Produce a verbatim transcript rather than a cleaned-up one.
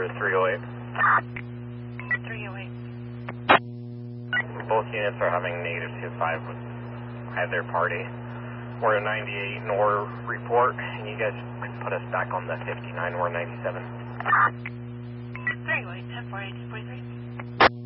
for three oh eight. three oh eight. Both units are having negative two five at their party. We're a ninety-eight Nor report, and you guys can put us back on the fifty-nine Nor ninety-seven. three oh eight, ten four eight, forty-three.